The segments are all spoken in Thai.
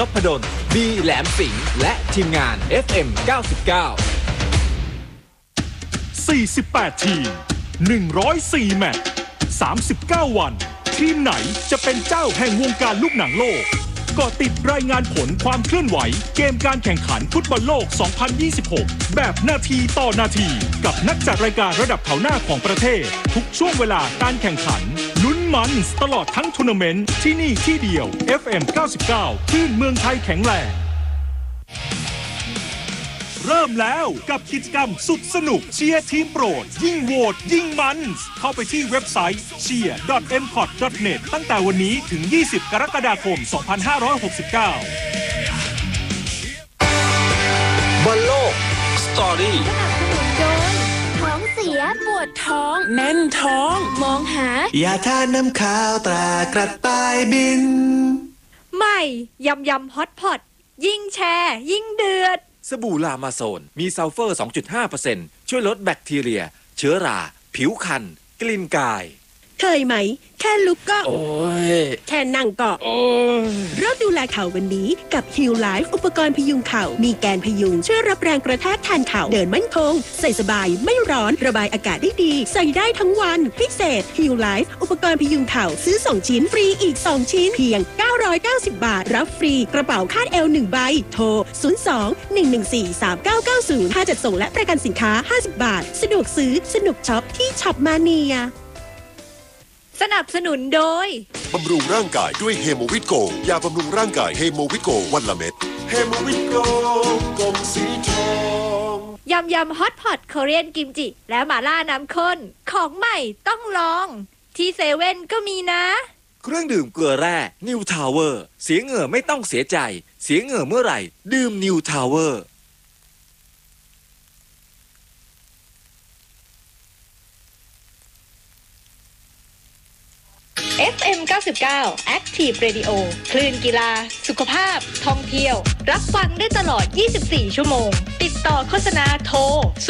พดล บีแหลมสิงห์และทีมงาน FM 99 48 ทีม 104 แมตช์ 39 วัน ทีมไหนจะเป็นเจ้าแห่งวงการลูกหนังโลกก็ติดรายงานผลความเคลื่อนไหวเกมการแข่งขันฟุตบอลโลก 2026 แบบนาทีต่อนาทีกับนักจัดรายการระดับแถวหน้าของประเทศทุกช่วงเวลาการแข่งขันลุ้นมันตลอดทั้งทัวร์นาเมนต์ที่นี่ที่เดียว FM 99 คลื่นเมืองไทยแข็งแรงเริ่มแล้วกับกิจกรรมสุดสนุกเชียร์ทีมโปรดยิ่งโหวตยิ่งมันเข้าไปที่เว็บไซต์ cheer.mcot.net ตั้งแต่วันนี้ถึง 20 กรกฎาคม 2569 บอลโลกสตอรี่สนับสนุนโดยท้องเสียปวดท้องแน่นท้องมองหายาทานน้ำข้าวตรากระต่ายบินใหม่ยำฮอตพอตยิ่งแชร์ยิ่งเดือดสบู่ลามาโซนมีซัลเฟอร์ 2.5% ช่วยลดแบคทีเรียเชื้อราผิวคันกลิ่นกายเคยไหมแค่ลุกก็โอ้ยแค่นั่งก็โอ้ยเริ่มดูแลเข่าวันนี้กับ Heal Life อุปกรณ์พยุงเข่ามีแกนพยุงช่วยรับแรงกระแทกแทนเข่าเดินมั่นคงใส่สบายไม่ร้อนระบายอากาศได้ดีใส่ได้ทั้งวันพิเศษ Heal Life อุปกรณ์พยุงเข่าซื้อ2ชิ้นฟรีอีก2ชิ้นเพียง990 บาทรับฟรีกระเป๋าคาดเอว1ใบโทร02-114-3990ค่าจัดส่งและประกันสินค้า50 บาทสะดวกซื้อสนุกช็อปที่ช็อปมาเนียสนับสนุนโดยบำรุงร่างกายด้วยเฮโมวิตโกยาบำรุงร่างกายเฮโมวิตโกวันละเม็ดเฮโมวิตโกกลมสีทองยำฮอตพอตโคเรียนกิมจิและหม่าล่าน้ำข้นของใหม่ต้องลองที่เซเว่นก็มีนะเครื่องดื่มเกลือแร่นิวทาวเวอร์เสียเหงื่อไม่ต้องเสียใจเสียเหงื่อเมื่อไหร่ดื่มนิวทาวเวอร์ FM 99 Active Radio คลื่นกีฬาสุขภาพท่องเที่ยวรับฟังได้ตลอด24ชั่วโมงติดต่อโฆษณาโทร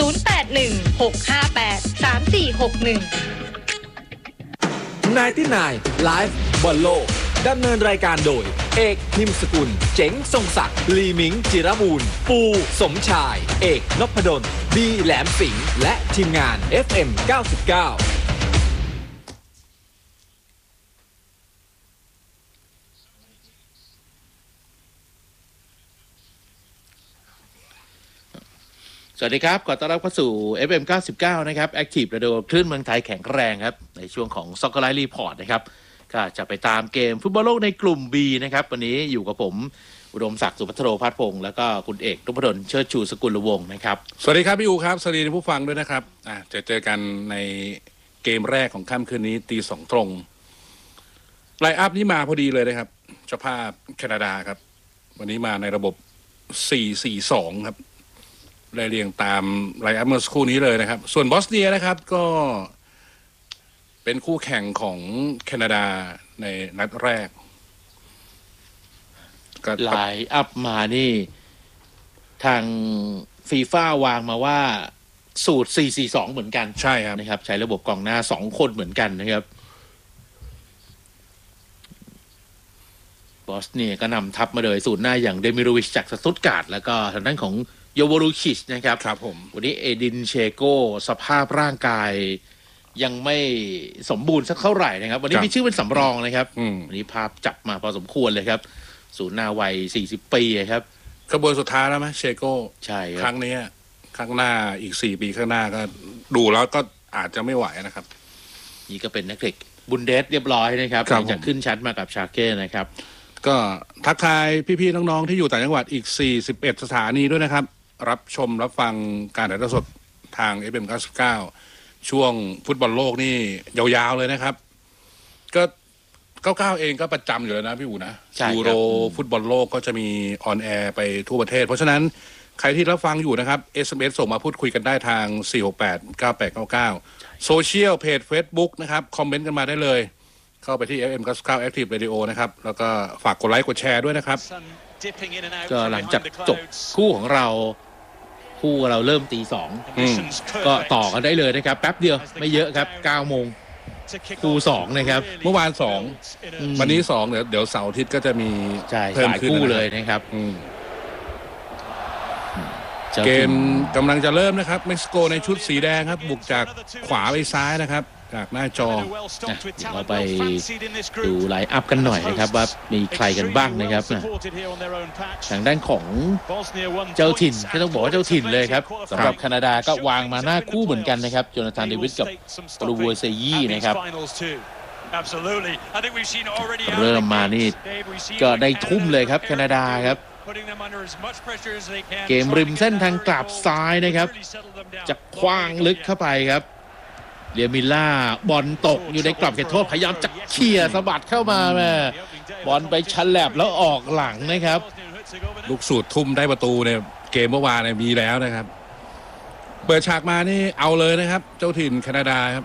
0816583461 99 Live บอลโลกดำเนินรายการโดยเอกนิมสกุลเจ๋งทรงศักดิ์ลีมิงจิรบูรณ์ปูสมชายเอกนพดลบีแหลมสิงห์และทีมงาน FM 99 สวัสดีครับขอต้อนรับเข้าสู่ FM 99 นะครับ Active Radio คลื่นเมืองไทยแข็งแรงครับในช่วงของ Soccer Live Report นะครับก็จะไปตามเกมฟุตบอลโลกในกลุ่ม B นะครับวันนี้อยู่กับผมอุดมศักดิ์สุภัทโรภาสพงษ์แล้วก็คุณเอกนพดลเชิดชูสกุลวงศ์นะครับสวัสดีครับพี่อูครับสวัสดีผู้ฟังด้วยนะครับจะเจอกันในเกมแรกของค่ำคืนนี้ตี 2 ตรงไลน์อัพนี้มาพอดีเลยนะครับเจ้าภาพแคนาดาครับวันนี้มาในระบบ 4-4-2 ครับไล่เรียงตามไลน์อัพเมื่อสักครู่นี้เลยนะครับส่วนบอสเนียนะครับก็เป็นคู่แข่งของแคนาดาในนัดแรกไลน์อัพมานี่ทางฟีฟ่าวางมาว่าสูตร 4-4-2 เหมือนกันใช่ครับนะครับใช้ระบบกองหน้า2คนเหมือนกันนะครับบอสเนียก็นำทัพมาเลยสูตรหน้าอย่างเดมิโรวิชจากสตุตการ์ดแล้วก็ทางด้านของโยวรูคิชนะครับครับผมวันนี้เอดินเชโกสภาพร่างกายยังไม่สมบูรณ์สักเท่าไหร่นะครับวันนี้มีชื่อเป็นสำรองนะครับวันนี้ภาพจับมาพอสมควรเลยครับศูนย์หน้าวัย40 ปีครับขบวนสุดท้ายแล้วไหมเชโกใช่ครั้งนี้ข้างหน้าอีก4 ปีข้างหน้าก็ดูแล้วก็อาจจะไม่ไหวนะครับนี่ก็เป็นนักเตะบุนเดสเรียบร้อยนะครับหลังจากขึ้นชั้นมากับชาเก้นะครับก็ทักทายพี่ๆน้องๆที่อยู่ต่างจังหวัดอีก41สถานีด้วยนะครับรับชมรับฟังการถ่ายทอดสดทาง FM 99ช่วงฟุตบอลโลกนี่ยาวๆเลยนะครับก็99เองก็ประจำอยู่แล้วนะพี่อู๋นะยูโรฟุตบอลโลกก็จะมีออนแอร์ไปทั่วประเทศเพราะฉะนั้นใครที่รับฟังอยู่นะครับ SMS ส่งมาพูดคุยกันได้ทาง4689899โซเชียลเพจ Facebook นะครับคอมเมนต์กันมาได้เลยเข้าไปที่ FM 99 Active Radio นะครับแล้วก็ฝากกดไลค์กดแชร์ด้วยนะครับก็หลังจากจบคู่ของเราเริ่มตี 2ก็ต่อกันได้เลยนะครับแป๊บเดียวไม่เยอะครับ 9 โมงคู่2นะครับเมื่อวาน2วันนี้2เดี๋ยวเสาร์อาทิตย์ก็จะมีใช่เพิ่มหลายขึ้นคู่เลยนะครับเกมกำลังจะเริ่มนะครับเม็กซิโกในชุดสีแดงครับบุกจากขวาไปซ้ายนะครับจากหน้าจอเราไปดูไลน์อัพกันหน่อยนะครับว่ามีใครกันบ้างนะครับทางด้านของเจ้าถิ่นก็ต้องบอกว่าเจ้าถิ่นเลยครับสำหรับแคนาดาก็วางมาหน้าคู่เหมือนกันนะครับโจนาธานเดวิสกับโอลูเซยี่นะครับเริ่มมานี่ก็ได้ทุ่มเลยครับแคนาดาครับเกมริมเส้นทางกลับซ้ายนะครับจะคว้างลึกเข้าไปครับเรียมิล่าบอลตกอยู่ในกรอบเขตโทษพยายามจะเขี่ยสะบัดเข้ามาแม่บอลไปฉลับแล้วออกหลังนะครับลูกสูตรทุ่มได้ประตูเนี่ยเกมเมื่อวานเนี่ยมีแล้วนะครับเปิดฉากมานี่เอาเลยนะครับเจ้าถิ่นแคนาดาครับ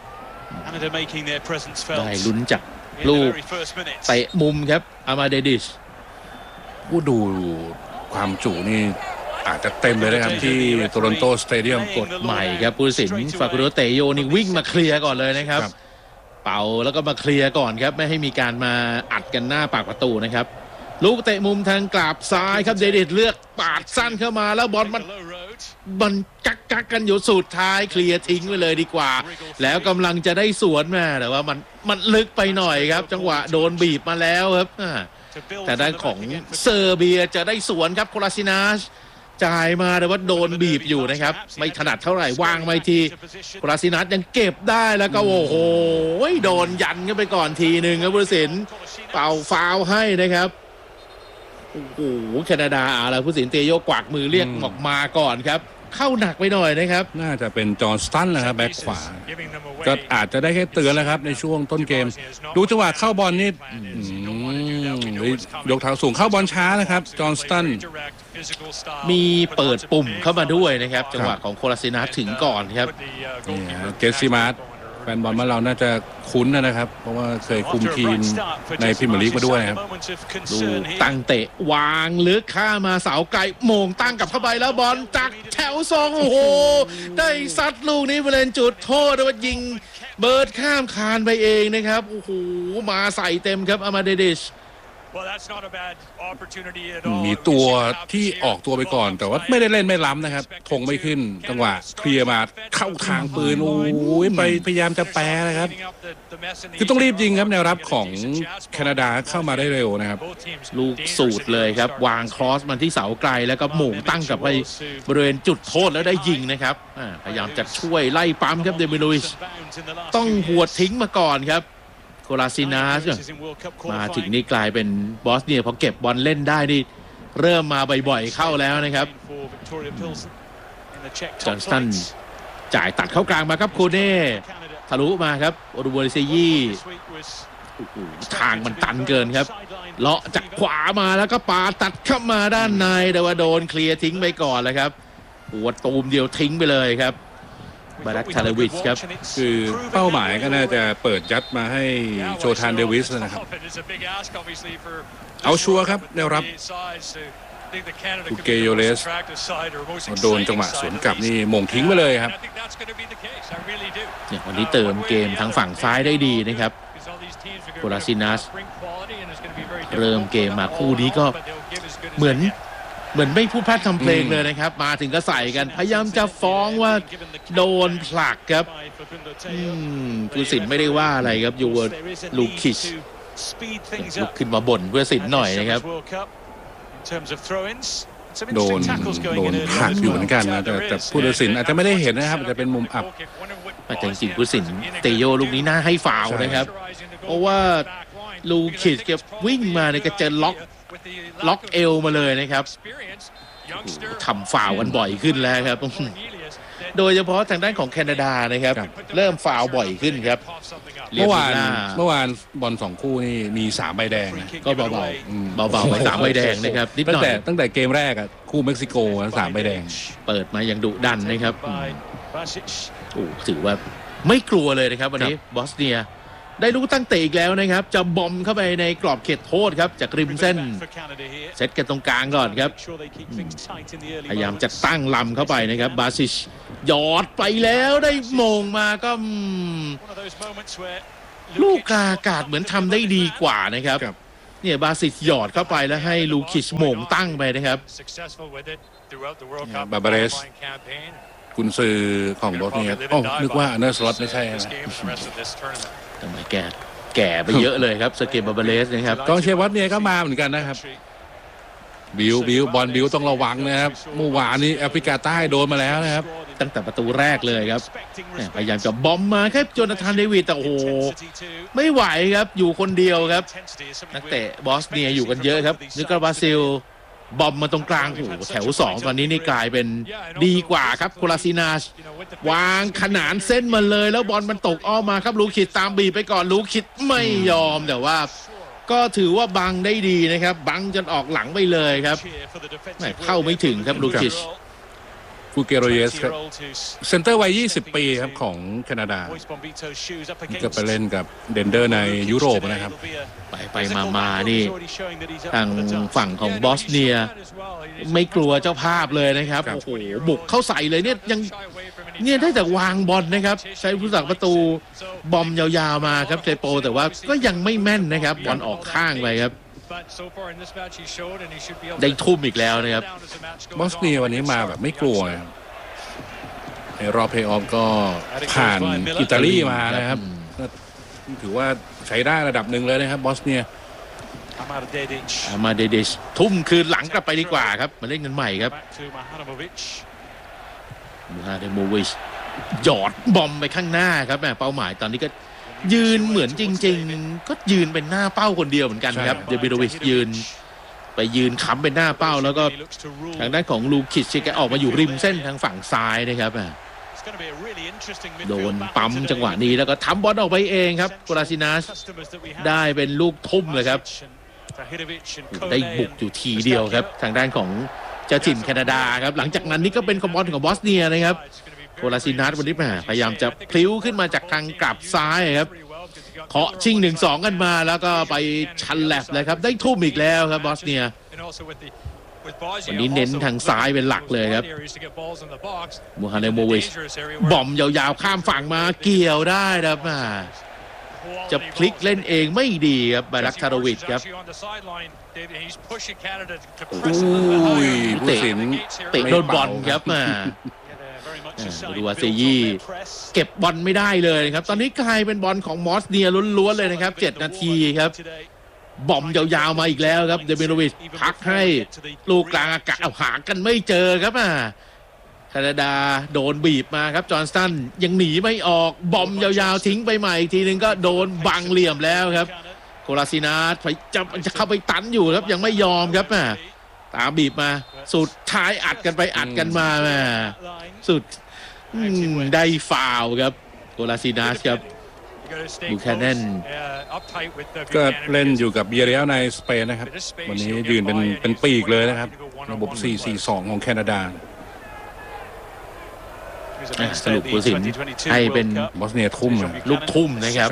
ได้ลุ้นจากลูกเตะมุมครับอามาเดดิชผู้ดูความจุนี่อาจจะเต็มเลยนะครับที่โตรอนโตสเตเดียมกดใหม่ครับผู้ตัดสินฟาคุโรเตโยนี่วิ่งมาเคลียร์ก่อนเลยนะครับเป่าแล้วก็มาเคลียร์ก่อนครับไม่ให้มีการมาอัดกันหน้าปากประตูนะครับลูกเตะมุมทางกลับซ้ายครับเดดิชเลือกปาดสั้นเข้ามาแล้วบอลมันกักกันอยู่สุดท้ายเคลียร์ทิ้งไปเลยดีกว่าแล้วกำลังจะได้สวนมาแต่ว่ามันลึกไปหน่อยครับจังหวะโดนบีบมาแล้วครับแต่ด้านของเซอร์เบียจะได้สวนครับโคลาซินาชจ่ายมาแต่ว่าโดนบีบอยู่นะครับไม่ถนัดเท่าไหร่วางไม่ทีโคลาซินัสยังเก็บได้แล้วก็โอ้โหโดนยันกันไปก่อนทีหนึ่งครับผู้ตัดสินเป่าฟาวล์ให้นะครับโอ้โหแคนาดาอะไรผู้ตัดสินเตโยกวักมือเรียกออกมาก่อนครับเข้าหนักไปหน่อยนะครับน่าจะเป็นจอห์นสตันนะครับแบ็คขวาก็อาจจะได้แค่เตือนแล้วครับในช่วงต้นเกมดูจังหวะเข้าบอลนี่ยกเท้าสูงเข้าบอลช้านะครับจอห์นสตันมีเปิดปุ่มเข้ามาด้วยนะครับจังหวะของโคลาซินัสถึงก่อนครับเกสซิมาร์แฟนบอลมาเราน่าจะคุ้นนะครับเพราะว่าเคยคุมทีมในพรีเมียร์ลีกมาด้วยครับดูตั้งเตะวางลึกข้ามาเสาไกลโมงตั้งกลับเข้าไปแล้วบอลจากแถวซองโอ้โหได้ซัดลูกนี้บริเวณจุดโทษว่ายิงเบิร์ดข้ามคานไปเองนะครับโอ้โหมาใส่เต็มครับอามาเดดิชมีตัวที่ออกตัวไปก่อนแต่ว่าไม่ได้เล่นไม่ล้ำนะครับทงไม่ขึ้นจังหวะเคลียร์มาเข้าทางปืนโอ้ยไปพยายามจะแปรนะครับคือต้องรีบยิงครับแนวรับของแคนาดาเข้ามาได้เร็วนะครับลูกสูตรเลยครับวางครอสมันที่เสาไกลแล้วก็หม่งตั้งกลับไปบริเวณจุดโทษแล้วได้ยิงนะครับพยายามจะช่วยไล่ปั๊มครับเดมิลุยส์ต้องหัวทิ้งมาก่อนครับโคลาซินาสมาถึงนี่กลายเป็นบอสเนียพอเก็บบอลเล่นได้นี่เริ่มมาบ่อยๆเข้าแล้วนะครับจอห์นสตันจ่ายตัดเข้ากลางมาครับโคเน่ทะลุมาครับโอรูโบลิเซยี่ทางมันตันเกินครับเลาะจากขวามาแล้วก็ปาตัดเข้ามาด้านในแต่ว่าโดนเคลียร์ทิ้งไปก่อนเลยครับหัวตูมเดียวทิ้งไปเลยครับบารักชาเลวิชครับคือเป้าหมายก็น่าจะเปิดยัดมาให้โจธานเดวิสนะครับเอาชัวร์ครับแนวรับบุเกโยเลสโดนจังหวะสวนกลับนี่มงทิ้งไปเลยครับเนี่ยวันนี้เติมเกมทางฝั่งซ้ายได้ดีนะครับโคลาซินัสเริ่มเกมมาคู่นี้ก็เหมือนไม่พูดพลาดทำเพลงเลยนะครับมาถึงก็ใส่กันพยายามจะฟ้องว่าโดนผลักครับผู้ตัดสินไม่ได้ว่าอะไรครับยูวลูคิชลุกขึ้นมาบ่นผู้ตัดสินหน่อยนะครับโดนผลักอยู่เหมือนกันนะแต่ผู้ตัดสินอาจจะไม่ได้เห็นนะครับอาจจะเป็นมุมอับแต่จริงๆผู้ตัดสินเตโยลูกนี้น่าให้ฟาวล์นะครับเพราะว่าลูคิชแกวิ่งมาเนี่ยก็เจอล็อกเอวมาเลยนะครับทำฟาวล์กันบ่อยขึ้นแล้วครับโดยเฉพาะทางด้านของแคนาดานะครับเริ่มฟาวล์บ่อยขึ้นครับเมื่อวานบอล2คู่นี่มี3ใบแดงก็เบาไป3ใบแดงนะครับนิดหน่อยตั้งแต่เกมแรกอ่ะคู่เม็กซิโก3ใบแดงเปิดมาอย่างดุดันนะครับถือว่าไม่กลัวเลยนะครับวันนี้บอสเนียได้ลูกตั้งเตะอีกแล้วนะครับจะบอมเข้าไปในกรอบเขตโทษครับจากริมเส้นเซตกันตรงกลางก่อนครับพยายามจะตั้งลำเข้าไปนะครับบาซิชหยอดไปแล้วได้โมงมาก็ลูกกาอากาศเหมือนทำได้ดีกว่านะครับเนี่ยบาซิชหยอดเข้าไปแล้วให้ลูคิชโมงตั้งไปนะครับบาบาเรสกุนซือของบอสเนียนึกว่าอันเดอร์สล็อตไม่ใช่นะทำไมแก่ไปเยอะเลยครับสเกตบาบาเรสนะครับกองเชียร์บอสเนียก็มาเหมือนกันนะครับบิวบอลบิวต้องระวังนะครับเมื่อวานนี้แอฟริกาใต้โดนมาแล้วนะครับตั้งแต่ประตูแรกเลยครับพยายามจะบอมมาแค่โจนาธานเดวิดแต่โอ้โหไม่ไหวครับอยู่คนเดียวครับนักเตะบอสเนียอยู่กันเยอะครับนิโคลัสบราซิลบอมมาตรงกลางโอ้โหแถว2ตอนนี้นี่กลายเป็นดีกว่าครับโคลาซินาชวางขนานเส้นมาเลยแล้วบอลมันตกอ้อมมาครับลูคิดตามบีไปก่อนลูคิดไม่ยอมแต่ว่าก็ถือว่าบังได้ดีนะครับบังจนออกหลังไปเลยครับเข้าไม่ถึงครับลูคิชฟูเกโรเยสครับเซนเตอร์วัย20 ปีครับของแคนาดาก็ไปเล่นกับเดนเดอร์ในยุโรปนะครับไปมานี่ทางฝั่งของบอสเนียไม่กลัวเจ้าภาพเลยนะครับโอ้โหบุกเข้าใส่เลยเนี่ยยังเนี่ยได้แต่วางบอลนะครับใช้ผู้สักประตูบอมยาวๆมาครับเซโปแต่ว่าก็ยังไม่แม่นนะครับบอลออกข้างไปครับได้ทุ่มอีกแล้วนะครับบอสเนียวันนี้มาแบบไม่กลัวในรอบเพลย์ออฟก็ผ่านอิตาลีมานะครับถือว่าใช้ได้ระดับหนึ่งเลยนะครับบอสเนียอามาเดดิชทุ่มคืนหลังกลับไปดีกว่าครับมาเล่นกันใหม่ครับมูฮาเดโมวิชหยอดบอมไปข้างหน้าครับเป้าหมายตอนนี้ก็ยืนเหมือนจริงๆก็ยืนเป็นหน้าเป้าคนเดียวเหมือนกันครับเดบิโดวิชยืนค้ำเป็นหน้าเป้าแล้วก็ทางด้านของลูคิชแกออกมาอยู่ริมเส้นทางฝั่งซ้ายนะครับโดนปั๊มจังหวะนี้แล้วก็ทำบอลออกไปเองครับโคลาซินาสได้เป็นลูกทุ่มเลยครับได้บุกอยู่ทีเดียวครับทางด้านของเจ้าถิ่นแคนาดาครับหลังจากนั้นนี่ก็เป็นบอลของบอสเนียนะครับโคลาซินาสวันนี้พยายามจะพลิ้วขึ้นมาจากทางกลับซ้ายครับเคาะชิง 1-2 กันมาแล้วก็ไปชันแลบเลยครับได้ทุ่มอีกแล้วครับบอสเนียวันนี้เน้นทางซ้ายเป็นหลักเลยครับมูฮาเดโมวิชบอมยาวๆข้ามฝั่งมาเกี่ยวได้ครับจะพลิกเล่นเองไม่ดีครับบารักทาโรวิชครับเตะโดนบอลครับดูว่าเซยี่เก็บบอลไม่ได้เลยครับตอนนี้กลายเป็นบอลของมอสเนียล้วนๆเลยนะครับ7 นาทีครับบอมยาวๆมาอีกแล้วครับเดมิโนวิชพักให้ลูกกลางอากาศหากันไม่เจอครับแคนาดาโดนบีบมาครับจอห์นสตันยังหนีไม่ออกบอมยาวๆทิ้งไปใหม่อีกทีนึงก็โดนบังเหลี่ยมแล้วครับโคลาซินาสจะเข้าไปตันอยู่ครับยังไม่ยอมครับตามบีบมาสุดท้ายอัดกันไปอัดกันมาสุดได้ฟาวครับโคลาซินาสครับบูแคนเนนก็เล่นอยู่กับเบียเรียลในสเปนนะครับวันนี้ยืนเป็นปีกเลยนะครับระบบ 4-4-2 ของแคนาดาสรุปผู้สินให้เป็นบอสเนียทุ่มลูกทุ่มนะครับ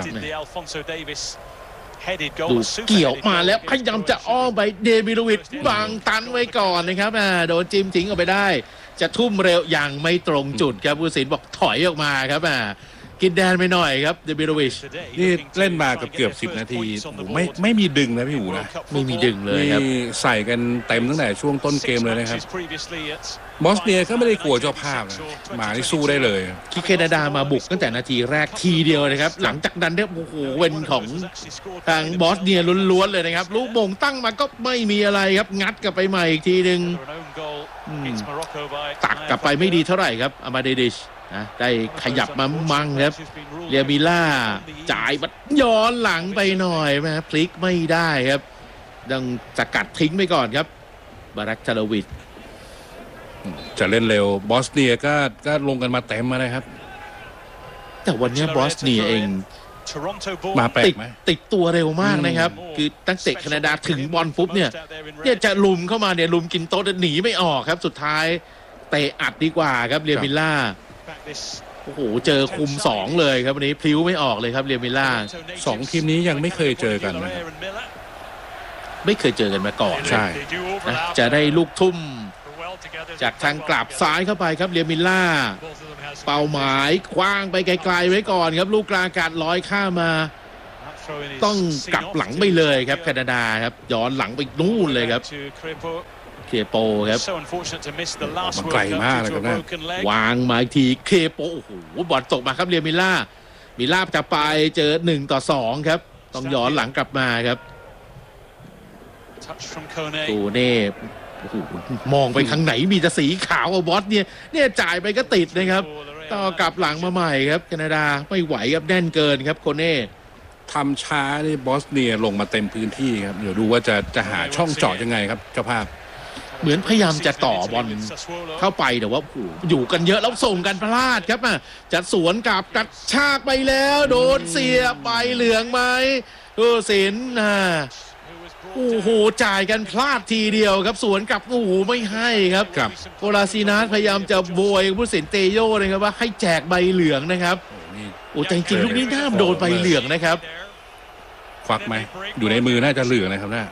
ดูเกี่ยวมาแล้วพยายามจะอ้อมไปเดมิโลวิชบังตันไว้ก่อนนะครับโดนจิ้มทิ้งออกไปได้จะทุ่มเร็วยังไม่ตรงจุดครับผู้สินบอกถอยออกมาครับกินแดนไปหน่อยครับเดบิโรวิชนี่เล่นมาเกือบ10 นาทีไม่มีดึงนะพี่หูนะไม่มีดึงเลยครับใส่กันเต็มตั้งแต่ช่วงต้นเกมเลยนะครับบอสเนียก็ไม่ได้กลัวเจ้าภาพมาที่สู้ได้เลยที่แคนาดามาบุกตั้งแต่นาทีแรกทีเดียวนะครับหลังจากนั้นเนี่ยโอ้โหเป็นของทางบอสเนียล้วนๆเลยนะครับลูกมงตั้งมาก็ไม่มีอะไรครับงัดกลับไปใหม่อีกทีนึงตักกลับไปไม่ดีเท่าไหร่ครับอามาเดดิชได้ขยับมามั่งครับเรียบิล่าจ่ายบัดย้อนหลังไปหน่อยพลิกไม่ได้ครับดังสกัดทิ้งไปก่อนครับบารักทาโลวิชจะเล่นเร็วบอสเนียก็ลงกันมาเต็มมาเลยครับแต่วันนี้บอสเนียเองมาแปลกไหมติดตัวเร็วมากนะครับคือตั้งแต่แคนาดาถึงบอลปุ๊บเนี่ยจะลุมเข้ามาเนี่ยลุมกินโต๊ะหนีไม่ออกครับสุดท้ายเตะอัดดีกว่าครับเรียบิล่าโอ้โหเจอคุม2เลยครับวันนี้พลิ้วไม่ออกเลยครับเรียมิล่า 2ทีมนี้ยังไม่เคยเจอกันนะครับไม่เคยเจอกันมาก่อนใช่นะจะได้ลูกทุ่มจากทางกลับซ้ายเข้าไปครับเรียมิล่าเป้าหมายคว้างไปไกลๆไว้ก่อนครับลูกกลางอากาศลอยข้ามมาต้องกลับหลังไปเลยครับแคนาดาครับย้อนหลังไปนู่นเลยครับเคโปครับมันไกลมากเลยครับนะวางมาอีกทีเคโปโอ้โหบอลตกมาครับเรียมิล่าจะไปเจอ1-2ครับต้องย้อนหลังกลับมาครับตูเน่โอ้โหมองไปข้างไหนมีแต่สีขาวบอสเนี่ยจ่ายไปก็ติดนะครับต้องกลับหลังมาใหม่ครับแคนาดาไม่ไหวครับแน่นเกินครับโคเน่ทำช้านี่บอสเนียลงมาเต็มพื้นที่ครับเดี๋ยวดูว่าจะหาช่องเจาะยังไงครับเจ้าภาพเหมือนพยายามจะต่อบอลเข้าไปแต่ว่าอยู่กันเยอะแล้วส่งกันพลาดครับจะสวนกับกระชากไปแล้วโดนเสียใบเหลืองไหมศิลป์โอ้โหจ่ายกันพลาดทีเดียวครับสวนกลับโอ้โหไม่ให้ครับโคลาซินัสพยายามจะโวยผู้สินเตโยนะครับว่าให้แจกใบเหลืองนะครับโอ้จริงๆลูกนี้น่าโดนใบเหลืองนะครับควักไหมอยู่ในมือน่าจะเหลืองนะครับน่า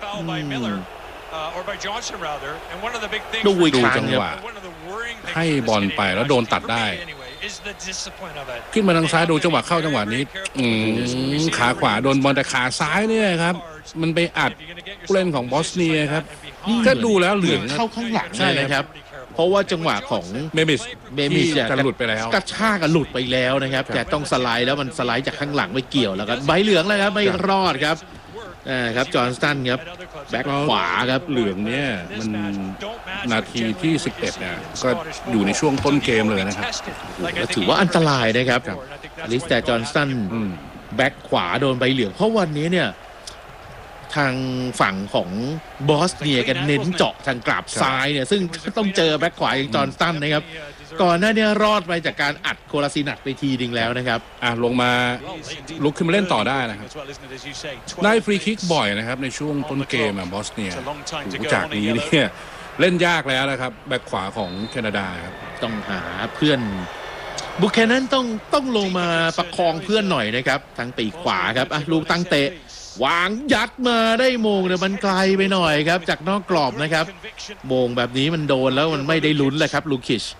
ดูจังหวะให้บอลไปแล้วโดนตัดได้ขึ้นมาทางซ้ายดูจังหวะเข้าจังหวะนี้ขาขวาโดนบอลแต่ขาซ้ายเนี่ยครับมันไปอัดผู้เล่นของบอสเนียครับก็ดูแล้วเหลืองเข้าข้างหลังใช่นะครับเพราะว่าจังหวะของเมมิสจะหลุดไปแล้วกระชากหลุดไปแล้วนะครับแต่ต้องสไลด์แล้วมันสไลด์จากข้างหลังไม่เกี่ยวแล้วครับใบเหลืองแล้วครับไม่รอดครับครับจอห์นสตันครับแบ็คขวาครับเหลืองเนี่ยมันนาทีที่11เนี่ยก็อยู่ในช่วงต้นเกมเลยนะครับถือว่าอันตรายนะครับอลิสแต่จอห์นสตันแบ็คขวาโดนใบเหลืองเพราะวันนี้เนี่ยทางฝั่งของบอสเนียกันเน้นเจาะทางกลับซ้ายเนี่ยซึ่งต้องเจอแบ็คขวาอย่างจอห์นสตันนะครับก่อนหน้านี้รอดไปจากการอัดโคลาซินัสไปทีนึงแล้วนะครับลงมาลุกขึ้นมาเล่นต่อได้นะครับได้ฟรีคิกบ่อยนะครับในช่วงต้นเกมบอสเนียจากนี้เนี่ยเล่นยากแล้วนะครับแบ็คขวาของแคนาดาครับต้องหาเพื่อนบุคแคนนั้นต้องลงมาประคองเพื่อนหน่อยนะครับทางปีกขวาครับลูกตั้งเตะวางยัดมาได้โมงแต่มันไกลไปหน่อยครับจากนอกกรอบนะครับโมงแบบนี้มันโดนแล้วมันไม่ได้ลุ้นเลยครับลูคิช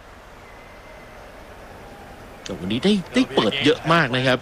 แต่วันนี้ได้เปิดเยอะมากนะครับ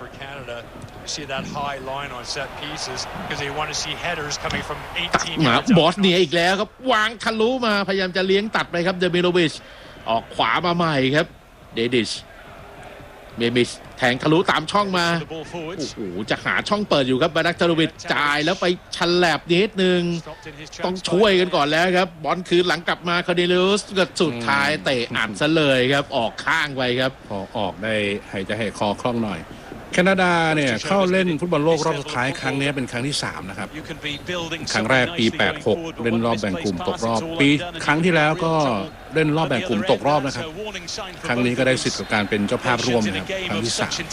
หมาบอสเนียอีกแล้วครับวางทะลุมาพยายามจะเลี้ยงตัดไปครับเดมิโลวิชออกขวามาใหม่ครับเดดิชเมมิชแทงทะลุตามช่องมาโอ้โหจะหาช่องเปิดอยู่ครับบารักทาโรวิชจ่ายแล้วไปชันแลบนิดนึงต้องช่วยกันก่อนแล้วครับบอลคืนหลังกลับมาคาเดลูสก็สุดท้ายเตะอัดซะเลยครับออกข้างไปครับพอออกได้หายใจหายคอคล่องหน่อยแคนาดาเนี่ยเข้าเล่นฟุตบอลโลกรอบสุดท้ายครั้งนี้เป็นครั้งที่3นะครับครั้งแรกปี86เล่นรอบแบ่งกลุ่มตกรอบปีครั้งที่แล้วก็เล่นรอบแบ่งกลุ่มตกรอบนะครับครั้งนี้ก็ได้สิทธิ์กับการเป็นเจ้าภาพร่วมนะครับครั้งที่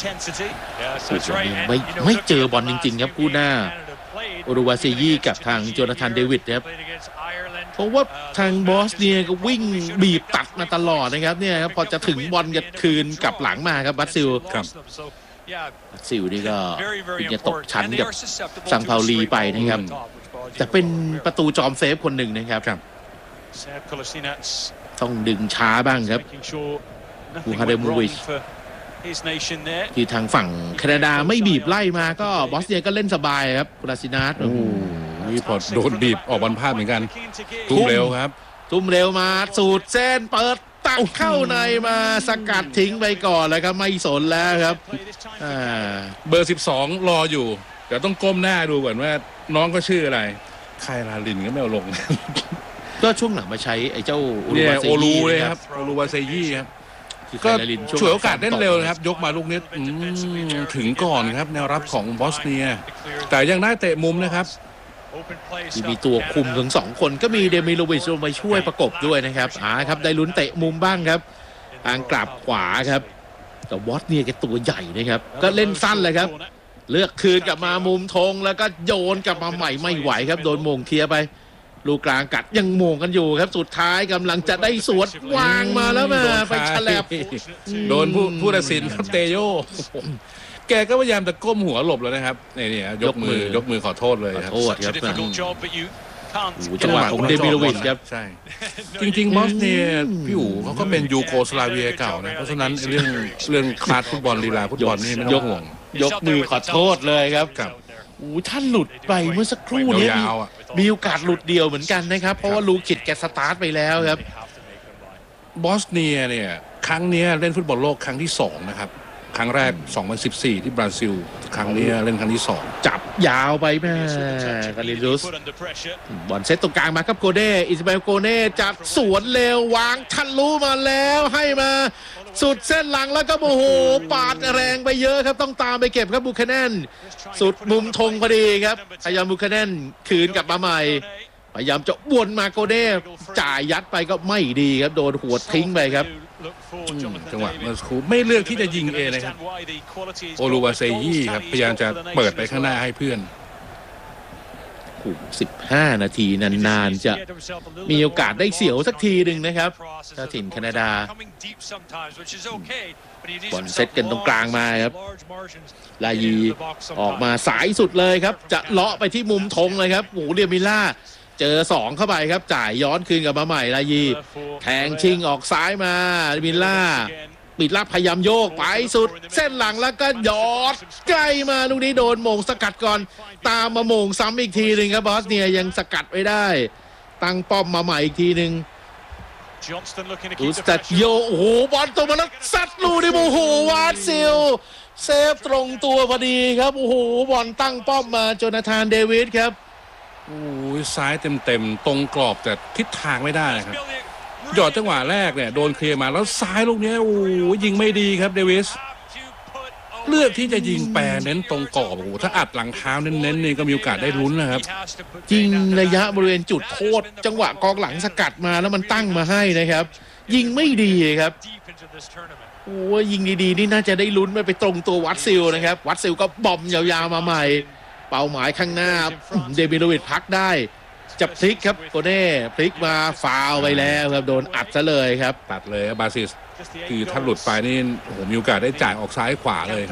3ไม่เจอบอลจริงๆครับคู่หน้าโอรูวาเซยี่กับทางโจนาธานเดวิดครับเพราะว่าทางบอสเนียก็วิ่งบีบตัดมาตลอดนะครับเนี่ยครับพอจะถึงบอลจะคืนกลับหลังมาครับบัตซิลซิลนี่ก็จะตกชั้นกับซังเปาลีไปนะครับแต่เป็นประตูจอมเซฟคนหนึ่งนะครับต้องดึงช้าบ้างครับบูฮาเดมูวิชที่ทางฝั่งแคนาดาไม่บีบไล่มาก็บอสเนียก็เล่นสบายครับโคลาซินัสนี่พอโดนบีบออกบอลพลาดเหมือนกันทุ่มเร็วครับทุ่มเร็วมาสูดเส้นเปิดตักเข้าในมาสกัดทิ้งไปก่อนเลยครับไม่สนแล้วครับเบอร์12รออยู่เดี๋ยวต้องก้มหน้าดูก่อนว่าน้องก็ชื่ออะไรไคลาลินก็ไม่เอาลงก็ช่วงหลังมาใช้ไอ้เจ้าโอลูเลยครับโอลูวาเซยี่ครับก็ฉวยโอกาสเล่นเร็วนะครับยกมาลูกนี้ถึงก่อนครับแนวรับของบอสเนียแต่ยังได้เตะมุมนะครับที่มีตัวคุมถึง2คนก็มีเดมิโลวิชลงไปช่วยประกบด้วยนะครับครับได้ลุ้นเตะมุมบ้างครับทางกลับขวาครับแต่บอสเนียแกตัวใหญ่นะครับก็เล่นสั้นเลยครับเลือกคืนกลับมามุมธงแล้วก็โยนกลับมาใหม่ไม่ไหวครับโดนมงเคลียร์ไปลูกกลางกัดยังโมงกันอยู่ครับสุดท้ายกำลังจะได้สวนวางมาแล้วมาไปฉลับโดนผู้ตัดสินครับเตโยแกก็พยายามจะก้มหัวหลบแล้วนะครับนี่ยกมือขอโทษเลยครับขอโทษครับจังหวะของเดมิโลวิชครับใช่จริงๆบอสเนี่ยพี่อู๋เขาก็เป็นยูโกสลาเวียเก่านะเพราะฉะนั้นเรื่องคลาสฟุตบอลลีลาฟุตบอลนี่ไม่ต้องห่วงยกมือขอโทษเลยครับท่านหลุดไปเมื่อสักครู่นี้มีโอกาสหลุดเดียวเหมือนกันนะครับเพราะว่าลูคิดแกสตาร์ทไปแล้วครับบอสเนียเนี่ยครั้งนี้เล่นฟุตบอลโลกครั้งที่2นะครับครั้งแรก2014ที่บราซิลครั้งนี้เล่นครั้งที่2 จับยาวไปแม่กาลิลุสบอลเซตตรงกลางมาครับโกเด้อิสมาเอลโกเน่จับสวนเร็ววางทันรู้มาแล้วให้มาสุดเส้นหลังแล้วก็โอ้โหปาดแรงไปเยอะครับต้องตามไปเก็บครับบุคแนนสุดมุมธงพอดีครับพยายามบุคแนนคืนกลับมาใหม่พยายามจะวนมาโกเด้จ่ายยัดไปก็ไม่ดีครับโดนหัวทิ้งไปครับจังหวะเมื่อสักครู่ไม่เลือกที่จะยิงเองนะครับโอลูวาเซยี่ครับพยายามจะเปิดไปข้างหน้าให้เพื่อน 15 นาทีนานๆจะมีโอกาสได้เสียวสักทีหนึ่งนะครับเจ้าถิ่นแคนาดาบอลเซตกันตรงกลางมาครับลายีออกมาสายสุดเลยครับจะเลาะไปที่มุมธงเลยครับเดียมิล่าเจอ2เข้าไปครับจ่ายย้อนคืนกลับมาใหม่ลายีแทงชิงออกซ้ายมามิลล่าปิดลับพยายามโยกไปสุดเส้นหลังแล้วก็ยอดใกล้มาลูกนี้โดนโมงสกัดก่อนตามมาโมงซ้ำอีกทีหนึ่งครับบอสเนียยังสกัดไว้ได้ตั้งป้อมมาใหม่อีกทีหนึ่งอุสตัดโยโอ้โหบอลตรงมาแล้วซัดลูกนี่โอ้โหวาดซิลเซฟตรงตัวพอดีครับโอ้โหบอลตั้งป้อมมาโจนาธานเดวิดครับโอ้ยซ้ายเต็มตรงกรอบแต่ทิศทางไม่ได้ครับหยอดจังหวะแรกเนี่ยโดนเคลียร์มาแล้วซ้ายลูกนี้โอ้ยิงไม่ดีครับเดวิสเลือกที่จะยิงแปรเน้นตรงกรอบโอ้ถ้าอัดหลังเท้าเน้นๆนี่ก็มีโอกาสได้ลุ้นนะครับยิงระยะบริเวณจุดโทษจังหวะกองหลังสกัดมาแล้วมันตั้งมาให้นะครับยิงไม่ดีครับโอ้ยิงดีๆนี่น่าจะได้ลุ้นไปตรงตัววัดซิลนะครับวัดซิลก็บอมยาวๆมาใหม่เป้าหมายข้างหน้าเดมิโลวิชพักได้จับพลิกครับโกเน่พลิกมาฟาวไปแล้วครับโดนอัดซะเลยครับตัดเลยบาซิสคือถ้าหลุดไปนี่โอ้โหมีโอกาสได้จ่ายออกซ้ายขวาเลย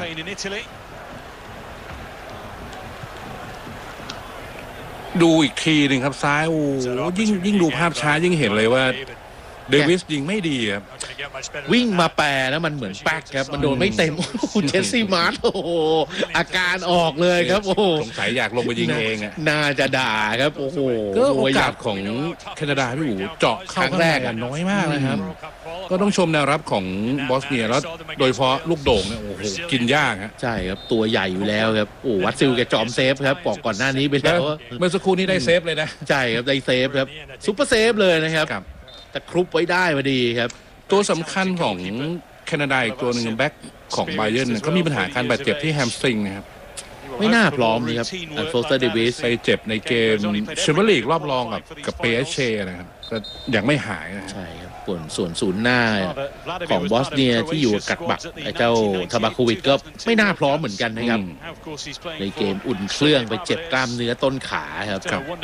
ดูอีกทีหนึ่งครับซ้ายโอ้ยิ่งดูภาพช้ายิ่งเห็นเลยว่าเดวิสยิงไม่ดีครับวิ่งมาแปรแล้วมันเหมือนแป๊กครับมันโดนไม่เต็มเจสซี่มาร์ตโอ้โหอาการออกเลยครับโอ้สงสัยอยากลงไปยิงเองอ่ะน่าจะด่าครับโอ้โหก็โอกาสของแคนาดาพี่อู๋เจาะเข้าครั้งแรกน้อยมากนะครับก็ต้องชมแนวรับของบอสเนียแล้วโดยเฉพาะลูกโด่งเนี่ยโอ้โหกินยากฮะใช่ครับตัวใหญ่อยู่แล้วครับโอ้วัดซิลแกจอมเซฟครับก่อนหน้านี้ไปแล้วเมื่อสักครู่นี้ได้เซฟเลยนะใช่ครับได้เซฟครับซุปเปอร์เซฟเลยนะครับแต่ครุบไว้ได้พอดีครับตัวสำคัญของแคนาดาอีกตัวหนึ่งแบ็คของไบเยิร์นก็มีปัญหาการบาดเจ็บที่แฮมสตริงนะครับไม่น่าพร้อมเลยครับอัลโฟสเตอร์เดวิสไปเจ็บในเกมแชมเปี้ยนลีกรอบรองกับเปเชนะครับก็ยังไม่หายนะใช่ครับส่วนศูนย์หน้าของบอสเนียที่อยู่กัดบักไอ้เจ้าทาบาโควิชก็ไม่น่าพร้อมเหมือนกันนะครับในเกมอุ่นเครื่องไปเจ็บกล้ามเนื้อต้นขาครับ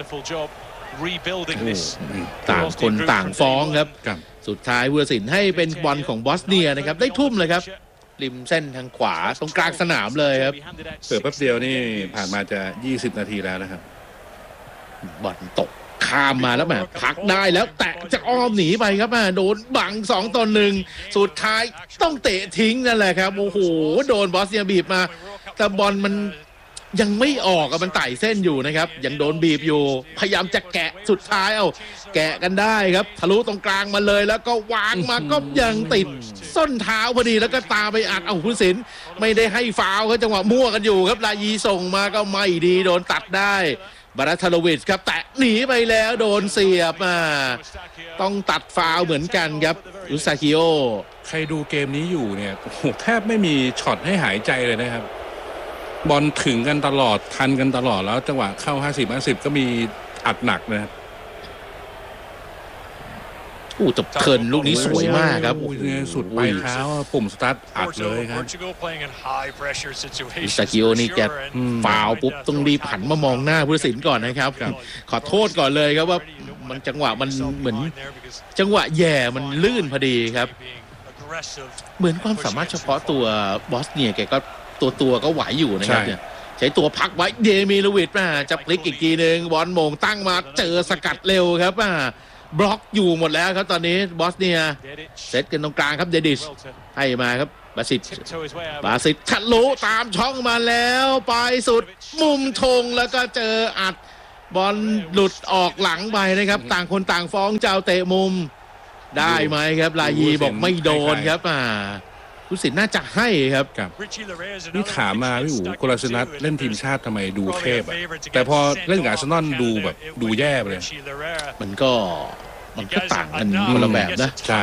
ต่างคนต่างฟ้องครับสุดท้ายผู้ตัดสินให้เป็นบอลของบอสเนียนะครับได้ทุ่มเลยครับริมเส้นทางขวาตรงกลางสนามเลยครับเปิดแป๊บเดียวนี่ผ่านมาจะ20 นาทีแล้วนะครับบอลตกข้ามมาแล้วแหมพักได้แล้วแตะจะอ้อมหนีไปครับโดนบัง2-1สุดท้ายต้องเตะทิ้งนั่นแหละครับโอ้โหโดนบอสเนียบีบมาแต่บอลมันยังไม่ออกมันไต่เส้นอยู่นะครับยังโดนบีบอยู่พยายามจะแกะสุดท้ายแกะกันได้ครับทะลุตรงกลางมาเลยแล้วก็วางมาก็ยังติดส้นเท้าพอดีแล้วก็ตาไปอัดผู้ตัดสินไม่ได้ให้ฟาวล์ครับจังหวะมั่วกันอยู่ครับลายีส่งมาก็ไม่ดีโดนตัดได้บาราทาโลวิชครับแตะหนีไปแล้วโดนเสียบต้องตัดฟาวล์เหมือนกันครับอุซาคิโอใครดูเกมนี้อยู่เนี่ยโอ้โหแทบไม่มีช็อตให้หายใจเลยนะครับบอลถึงกันตลอดทันกันตลอดแล้วจังหวะเข้า50 ก็มีอัดหนักนะครับอู้แต่เทิร์นลูกนี้สวยมากครับโอ้ยสุดปลายเท้าปุ่มสตาร์ทอัดเลยครับอิซากิโอนี่แกฟาวปุ๊บต้องรีบหันมามองหน้าผู้ตัดสินก่อนนะครับขอโทษก่อนเลยครับว่ามันจังหวะมันเหมือนจังหวะแย่มันลื่นพอดีครับเหมือนความสามารถเฉพาะตัวบอสเนี่ยแกก็ตัวก็ไหวอยู่นะครับเนี่ยใช้ตัวพักไว้เดมิโลวิชมาจะพลิกอีกทีนึงบอลโมงตั้งมาเจอสกัดเร็วครับบล็อกอยู่หมดแล้วครับตอนนี้บอสเนียเซตกันตรงกลางครับเดดิชให้มาครับบาสิตทะลุตามช่องมาแล้วไปสุดมุมธงแล้วก็เจออัดบอลหลุดออกหลังไปนะครับต่างคนต่างฟ้องเจ้าเตะมุมได้ไหมครับลายีบอกไม่โดนครับผู้สินน่าจะให้ครับนี่ถามมาพี่อู๋โคลาสนัทเล่นทีมชาติทำไมดูเทพอะแต่พอเล่นกับอาร์เซนอลดูแบบดูแย่ไปเลยมันก็ต่างกันคนละแบบนะ